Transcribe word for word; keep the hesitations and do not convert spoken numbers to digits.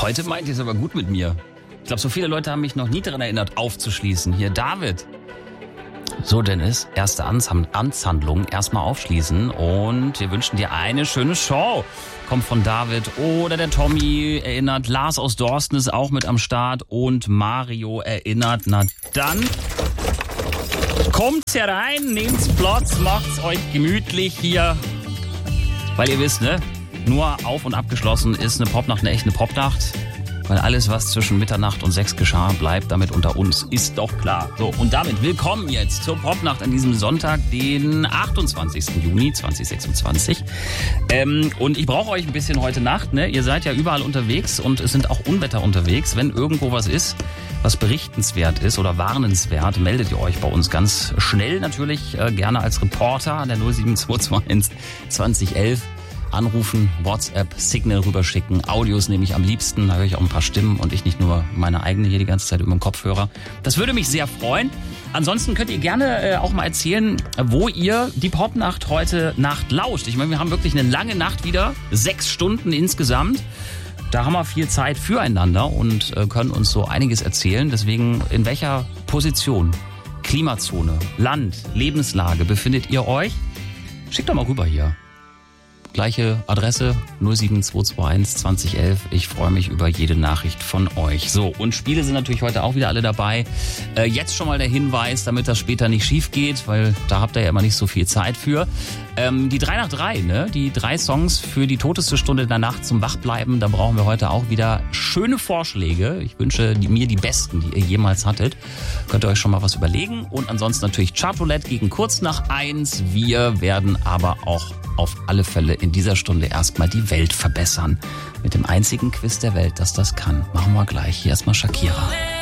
Heute meint ihr es aber gut mit mir. Ich glaube, so viele Leute haben mich noch nie daran erinnert, aufzuschließen. Hier, David. So, Dennis, erste Amtshandlung. Erstmal aufschließen und wir wünschen dir eine schöne Show. Kommt von David oder der Tommy erinnert. Lars aus Dorsten ist auch mit am Start und Mario erinnert. Na dann, kommt herein, nehmt's Platz, macht's euch gemütlich hier. Weil ihr wisst, ne? Nur auf- und abgeschlossen ist eine Popnacht eine echte Popnacht. Weil alles, was zwischen Mitternacht und sechs geschah, bleibt damit unter uns, ist doch klar. So, und damit willkommen jetzt zur Popnacht an diesem Sonntag, den achtundzwanzigsten Juni zweitausendsechsundzwanzig. Ähm, und ich brauche euch ein bisschen heute Nacht, ne? Ihr seid ja überall unterwegs und es sind auch Unwetter unterwegs. Wenn irgendwo was ist, was berichtenswert ist oder warnenswert, meldet ihr euch bei uns ganz schnell natürlich, äh, gerne als Reporter an der null sieben zwei zwei eins zwanzig elf. Anrufen, WhatsApp, Signal rüberschicken, Audios nehme ich am liebsten, da höre ich auch ein paar Stimmen und ich nicht nur meine eigene hier die ganze Zeit über den Kopfhörer. Das würde mich sehr freuen. Ansonsten könnt ihr gerne äh, auch mal erzählen, wo ihr die Popnacht heute Nacht lauscht. Ich meine, wir haben wirklich eine lange Nacht wieder, sechs Stunden insgesamt. Da haben wir viel Zeit füreinander und äh, können uns so einiges erzählen. Deswegen, in welcher Position, Klimazone, Land, Lebenslage befindet ihr euch? Schickt doch mal rüber hier. Gleiche Adresse null sieben zwei zwei eins zwanzig elf. Ich freue mich über jede Nachricht von euch. So, und Spiele sind natürlich heute auch wieder alle dabei. Äh, jetzt schon mal der Hinweis, damit das später nicht schief geht, weil da habt ihr ja immer nicht so viel Zeit für. Ähm, die drei nach drei, ne? Die drei Songs für die toteste Stunde der Nacht zum Wachbleiben. Da brauchen wir heute auch wieder schöne Vorschläge. Ich wünsche die, mir die besten, die ihr jemals hattet. Könnt ihr euch schon mal was überlegen. Und ansonsten natürlich Chartroulette gegen kurz nach eins. Wir werden aber auch auf alle Fälle in dieser Stunde erstmal die Welt verbessern. Mit dem einzigen Quiz der Welt, das das kann. Machen wir gleich. Hier erstmal Shakira.